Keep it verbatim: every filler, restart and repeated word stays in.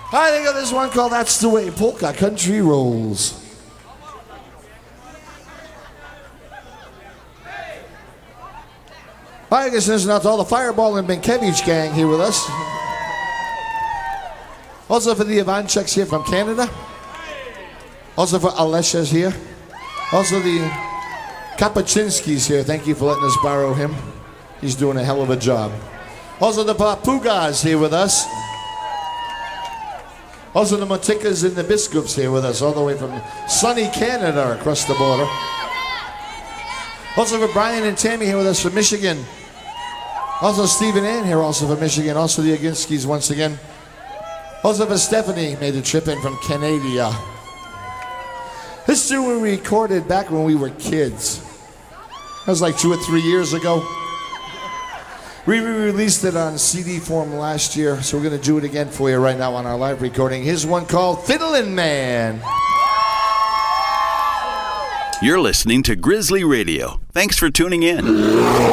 I think of this one called That's the Way Polka Country Rolls. I guess there's not all the Fireball and Benkiewicz gang here with us. Also for the Ivancheks here from Canada. Also for Alesha's here. Also the Kapachinskis here. Thank you for letting us borrow him. He's doing a hell of a job. Also the Papugas here with us. Also the Motikas and the Biskups here with us, all the way from sunny Canada across the border. Also for Brian and Tammy here with us from Michigan. Also Stephen Ann here also from Michigan. Also the Aginskis once again. Also for Stephanie, made a trip in from Canada. This tune we recorded back when we were kids. That was like two or three years ago. We re-released it on C D form last year, so we're going to do it again for you right now on our live recording. Here's one called Fiddlin' Man. You're listening to Grizzly Radio. Thanks for tuning in.